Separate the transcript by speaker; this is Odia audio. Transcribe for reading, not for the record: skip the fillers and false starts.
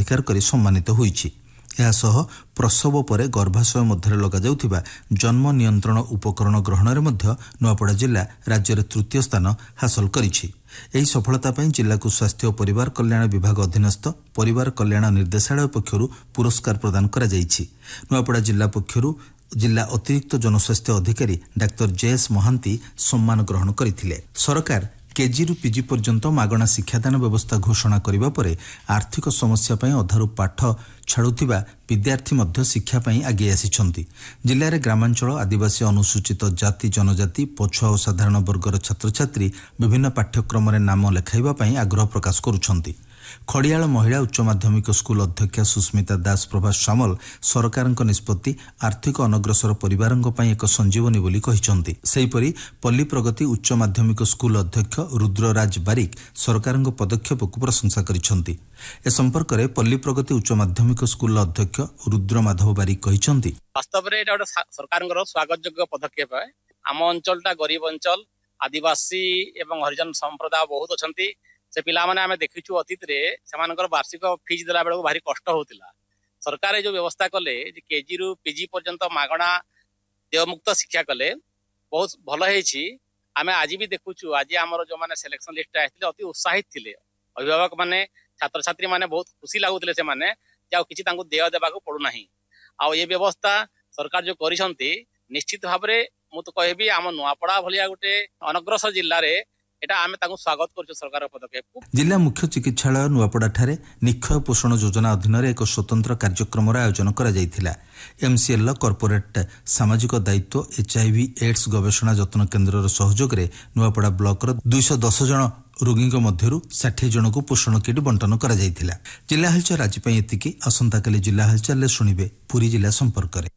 Speaker 1: ଅଧିକାର କରି ସମ୍मानित ହୋଇଛି। ଏହାସହ ପ୍ରସବ ପରେ ଗର୍ଭାଶୟ ମଧ୍ୟରେ ଲଗାଯାଉଥିବା ଜନ୍ମ ନିୟନ୍ତ୍ରଣ ଉପକରଣ ଗ୍ରହଣରେ ମଧ୍ୟ ନୂଆପଡ଼ା ଜିଲ୍ଲା ରାଜ୍ୟରେ ତୃତୀୟ ସ୍ଥାନ ହାସଲ କରିଛି। ଏହି ସଫଳତା ପାଇଁ ଜିଲ୍ଲାକୁ ସ୍ୱାସ୍ଥ୍ୟ ଓ ପରିବାର କଲ୍ୟାଣ ବିଭାଗ ଅଧୀନସ୍ଥ ପରିବାର କଲ୍ୟାଣ ନିର୍ଦ୍ଦେଶାଳୟ ପକ୍ଷରୁ ପୁରସ୍କାର ପ୍ରଦାନ କରାଯାଇଛି। ନୂଆପଡ଼ା ଜିଲ୍ଲା ପକ୍ଷରୁ ଜିଲ୍ଲା ଅତିରିକ୍ତ ଜନସ୍ୱାସ୍ଥ୍ୟ ଅଧିକାରୀ ଡାକ୍ତର ଜେଏସ୍ ମହାନ୍ତି ସମ୍ମାନ ଗ୍ରହଣ କରିଥିଲେ। ସରକାର କେଜିରୁ ପିଜି ପର୍ଯ୍ୟନ୍ତ ମାଗଣା ଶିକ୍ଷାଦାନ ବ୍ୟବସ୍ଥା ଘୋଷଣା କରିବା ପରେ ଆର୍ଥିକ ସମସ୍ୟା ପାଇଁ ଅଧାରୁ ପାଠ ଛାଡୁଥିବା ବିଦ୍ୟାର୍ଥୀ ମଧ୍ୟ ଶିକ୍ଷା ପାଇଁ ଆଗେଇ ଆସିଛନ୍ତି। ଜିଲ୍ଲାରେ ଗ୍ରାମାଞ୍ଚଳ ଆଦିବାସୀ ଅନୁସୂଚିତ ଜାତି ଜନଜାତି ପଛୁଆ ଓ ସାଧାରଣ ବର୍ଗର ଛାତ୍ରଛାତ୍ରୀ ବିଭିନ୍ନ ପାଠ୍ୟକ୍ରମରେ ନାମ ଲେଖାଇବା ପାଇଁ ଆଗ୍ରହ ପ୍ରକାଶ କରୁଛନ୍ତି। ଖଡ଼ିଆଳ ମହିଳା ଉଚ୍ଚ ମାଧ୍ୟମିକ ସ୍କୁଲ ଅଧ୍ୟକ୍ଷା ସୁସ୍ମିତା ଦାସ ପ୍ରଭା ସାମଲ ସରକାରଙ୍କ ନିଷ୍ପତ୍ତି ଆର୍ଥିକ ଅନଗ୍ରସର ପରିବାରଙ୍କ ପାଇଁ ଏକ ସଞ୍ଜୀବନୀ ବୋଲି କହିଛନ୍ତି। ସେହିପରି ପଲ୍ଲୀ ପ୍ରଗତି ଉଚ୍ଚ ମାଧ୍ୟମିକ ସ୍କୁଲ ଅଧ୍ୟକ୍ଷ ରୁଦ୍ରରାଜ ବାରିକ ସରକାରଙ୍କ ପଦକ୍ଷେପକୁ ପ୍ରଶଂସା କରିଛନ୍ତି। ଏ ସମ୍ପର୍କରେ ପଲ୍ଲୀ ପ୍ରଗତି ଉଚ୍ଚ ମାଧ୍ୟମିକ ସ୍କୁଲ ଅଧ୍ୟକ୍ଷ ରୁଦ୍ରମାଧବ ବାରିକ କହିଛନ୍ତି,
Speaker 2: ବାସ୍ତବରେ ଏଇଟା ଗୋଟେ ସରକାରଙ୍କର ସ୍ୱାଗତ ଯୋଗ୍ୟ ପଦକ୍ଷେପ। ଆମ ଅଞ୍ଚଳଟା ଗରିବ ଅଞ୍ଚଳ, ଆଦିବାସୀ ଏବଂ ହରିଜନ ସମ୍ପ୍ରଦାୟ ବହୁତ ଅଛନ୍ତି। ସେ ପିଲାମାନେ ଆମେ ଦେଖିଛୁ ଅତୀତରେ ସେମାନଙ୍କର ବାର୍ଷିକ ଫିସ୍ ଦେଲା ବେଳକୁ ଭାରି କଷ୍ଟ ହଉଥିଲା। ସରକାର ଯୋଉ ବ୍ୟବସ୍ଥା କଲେ ଯେ କେଜିରୁ ପିଜି ପର୍ଯ୍ୟନ୍ତ ମାଗଣା ଦେୟମୁକ୍ତ ଶିକ୍ଷା କଲେ ବହୁତ ଭଲ ହେଇଛି। ଆମେ ଆଜି ବି ଦେଖୁଛୁ, ଆଜି ଆମର ଯୋଉମାନେ ସିଲେକ୍ସନ ଲିଷ୍ଟରେ ଆସିଥିଲେ ଅତି ଉତ୍ସାହିତ ଥିଲେ। ଅଭିଭାବକ ମାନେ ଛାତ୍ରଛାତ୍ରୀ ମାନେ ବହୁତ ଖୁସି ଲାଗୁଥିଲେ ସେମାନେ ଯେ ଆଉ କିଛି ତାଙ୍କୁ ଦେୟ ଦେବାକୁ ପଡୁନାହିଁ। ଆଉ ଏ ବ୍ୟବସ୍ଥା ସରକାର ଯୋଉ କରିଛନ୍ତି ନିଶ୍ଚିତ ଭାବରେ ମୁଁ ତ କହିବି ଆମ ନୂଆପଡ଼ା ଭଳିଆ ଗୋଟେ ଅନଗ୍ରସର ଜିଲ୍ଲାରେ ଏଟା ଆମେ ତାଙ୍କୁ ସ୍ୱାଗତ କରୁଛୁ ସରକାର ପଦକ୍ଷେପକୁ।
Speaker 1: ଜିଲ୍ଲା ମୁଖ୍ୟ ଚିକିତ୍ସାଳୟ ନୂଆପଡ଼ାଠାରେ ନିକ୍ଷୟ ପୋଷଣ ଯୋଜନା ଅଧୀନରେ ଏକ ସ୍ୱତନ୍ତ୍ର କାର୍ଯ୍ୟକ୍ରମର ଆୟୋଜନ କରାଯାଇଥିଲା। ଏମ୍ସିଏଲ୍ର କର୍ପୋରେଟ୍ ସାମାଜିକ ଦାୟିତ୍ୱ ଏଚ୍ଆଇଭି ଏଡ୍ସ ଗବେଷଣା ଯତ୍ନ କେନ୍ଦ୍ରର ସହଯୋଗରେ ନୂଆପଡ଼ା ବ୍ଲକର 210 ଜଣ ରୋଗୀଙ୍କ ମଧ୍ୟରୁ 60 ଜଣଙ୍କୁ ପୋଷଣ କିଟ୍ ବଣ୍ଟନ କରାଯାଇଥିଲା। ଜିଲ୍ଲା ହାଲଚାଲ ଆଜି ପାଇଁ ଏତିକି। ଆସନ୍ତାକାଲି ଜିଲ୍ଲା ହାଲଚାଲରେ ଶୁଣିବେ ପୁରୀ ଜିଲ୍ଲା ସମ୍ପର୍କରେ।